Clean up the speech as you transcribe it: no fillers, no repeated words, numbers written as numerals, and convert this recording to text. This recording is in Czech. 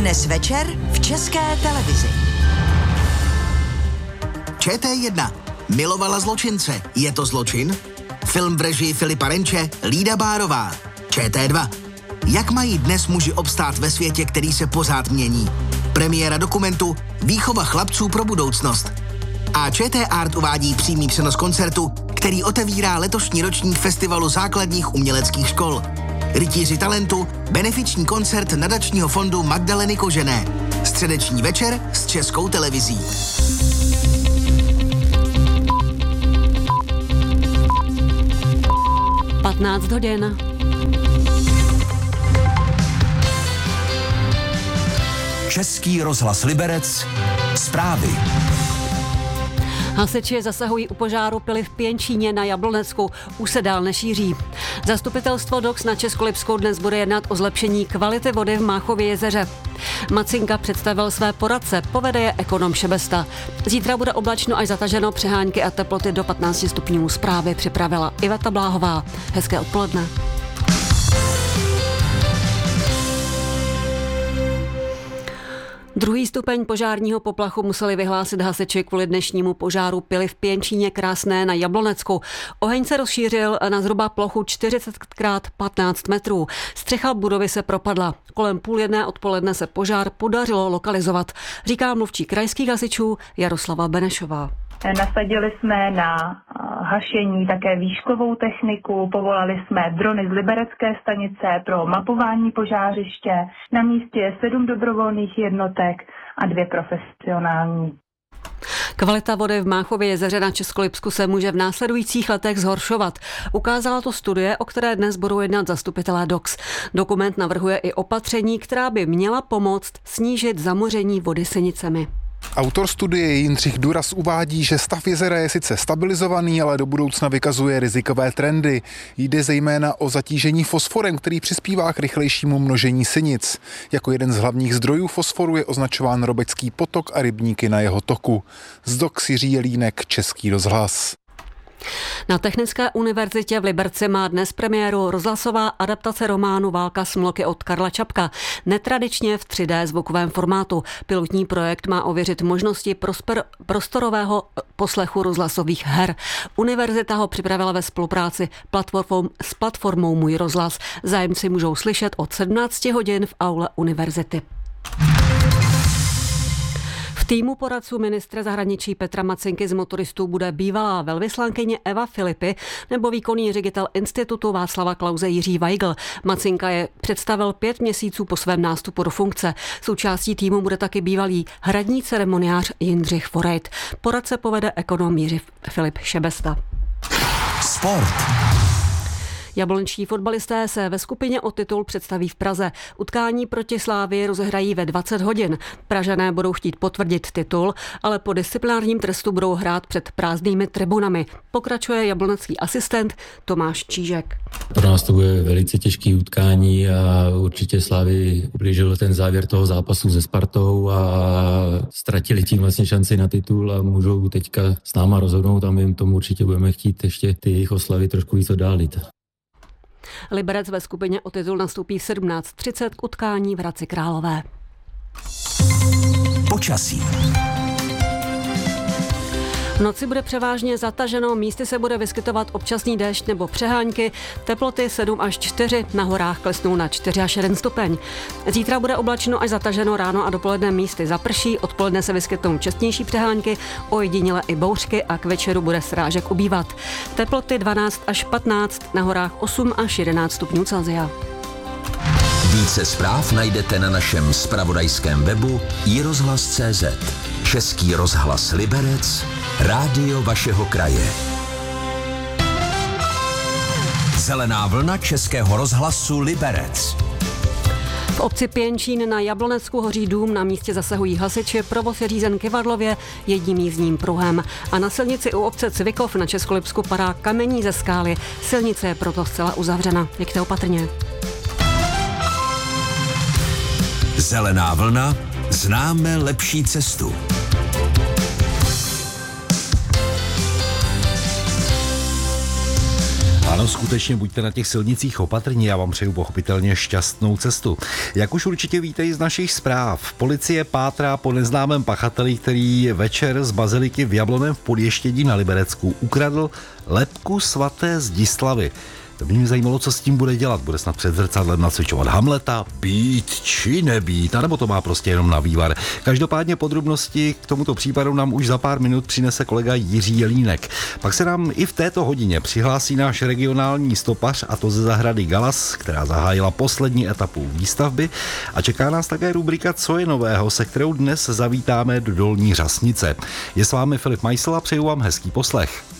Dnes večer v České televizi. ČT1. Milovala zločince. Je to zločin? Film v režii Filipa Renče, Lída Bárová. ČT2. Jak mají dnes muži obstát ve světě, který se pořád mění? Premiéra dokumentu Výchova chlapců pro budoucnost. A ČT Art uvádí přímý přenos koncertu, který otevírá letošní ročník Festivalu základních uměleckých škol. Rytíři talentu, benefiční koncert nadačního fondu Magdaleny Kožené. Středeční večer s Českou televizí. hodin. Český rozhlas Liberec. Zprávy. Hasiči zasahují u požáru pily v Pěnčíně na Jablonecku. Už se dál nešíří. Zastupitelstvo DOX na Českolipsku dnes bude jednat o zlepšení kvality vody v Máchově jezeře. Macinka představil své poradce, povede je ekonom Šebesta. Zítra bude oblačno až zataženo, přehánky a teploty do 15 stupňů. Zprávy připravila Iveta Bláhová. Hezké odpoledne. Druhý stupeň požárního poplachu museli vyhlásit hasiči kvůli dnešnímu požáru pily v Pěnčíně Krásné na Jablonecku. Oheň se rozšířil na zhruba plochu 40x15 metrů. Střecha budovy se propadla. Kolem 12:30 odpoledne se požár podařilo lokalizovat, říká mluvčí krajských hasičů Jaroslava Benešová. Nasadili jsme na hašení také výškovou techniku, povolali jsme drony z liberecké stanice pro mapování požářiště. Na místě je 7 dobrovolných jednotek a 2 profesionální. Kvalita vody v Máchově jezeře na Českolipsku se může v následujících letech zhoršovat. Ukázala to studie, o které dnes budou jednat zastupitelé DOX. Dokument navrhuje i opatření, která by měla pomoct snížit zamoření vody sinicemi. Autor studie Jindřich Duras uvádí, že stav jezera je sice stabilizovaný, ale do budoucna vykazuje rizikové trendy. Jde zejména o zatížení fosforem, který přispívá k rychlejšímu množení sinic. Jako jeden z hlavních zdrojů fosforu je označován Robecký potok a rybníky na jeho toku. Z DOX Jiří Jelínek, Český rozhlas. Na Technické univerzitě v Liberci má dnes premiéru rozhlasová adaptace románu Válka smloky od Karla Čapka. Netradičně v 3D zvukovém formátu. Pilotní projekt má ověřit možnosti prostorového poslechu rozhlasových her. Univerzita ho připravila ve spolupráci s platformou Můj rozhlas. Zájemci můžou slyšet od 17 hodin v aule univerzity. V týmu poradců ministra zahraničí Petra Macinky z motoristů bude bývalá velvyslankyně Eva Filipy nebo výkonný ředitel institutu Václava Klause Jiří Weigl. Macinka je představil 5 měsíců po svém nástupu do funkce. Součástí týmu bude taky bývalý hradní ceremoniář Jindřich Forejt. Poradce povede ekonom Jiří Filip Šebesta. Sport. Jablončtí fotbalisté se ve skupině o titul představí v Praze. Utkání proti Slávii rozehrají ve 20 hodin. Pražané budou chtít potvrdit titul, ale po disciplinárním trestu budou hrát před prázdnými tribunami. Pokračuje jablonecký asistent Tomáš Čížek. Pro nás to bude velice těžké utkání a určitě Slávii ublížil ten závěr toho zápasu se Spartou a ztratili tím vlastně šanci na titul a můžou teďka s náma rozhodnout a my jim tomu určitě budeme chtít ještě ty jejich oslavy trošku víc oddálit. Liberec ve skupině o titul nastoupí v 17:30 k utkání v Hradci Králové. Počasí. V noci bude převážně zataženo, místy se bude vyskytovat občasný déšť nebo přehánky, teploty 7 až 4, na horách klesnou na 4 až 1 stupeň. Zítra bude oblačno až zataženo, ráno a dopoledne místy zaprší, odpoledne se vyskytnou častější přehánky, ojediněle i bouřky a k večeru bude srážek ubývat. Teploty 12 až 15, na horách 8 až 11 stupňů Celsia. Více zpráv najdete na našem zpravodajském webu iRozhlas.cz. Český rozhlas Liberec, rádio vašeho kraje. Zelená vlna Českého rozhlasu Liberec. V obci Pěnčín na Jablonecku hoří dům, na místě zasahují hasiči, provoz je řízen kyvadlově jedním jízdním pruhem. A na silnici u obce Cvikov na Českolipsku padá kamení ze skály. Silnice je proto zcela uzavřena. Jeďte opatrně. Zelená vlna, známe lepší cestu. A Ano, skutečně buďte na těch silnicích opatrní, já vám přeju pochopitelně šťastnou cestu. Jak už určitě víte i z našich zpráv, policie pátrá po neznámém pachateli, který večer z baziliky v Jablonném v Podještědí na Liberecku ukradl lebku svaté Zdislavy. By mě zajímalo, co s tím bude dělat. Bude snad před zrcadlem nacvičovat Hamleta, být či nebýt, anebo to má prostě jenom na vývar. Každopádně podrobnosti k tomuto případu nám už za pár minut přinese kolega Jiří Jelínek. Pak se nám i v této hodině přihlásí náš regionální stopař, a to ze zahrady Galas, která zahájila poslední etapu výstavby, a čeká nás také rubrika Co je nového, se kterou dnes zavítáme do Dolní Řasnice. Je s vámi Filip Majsl a přeju vám hezký poslech.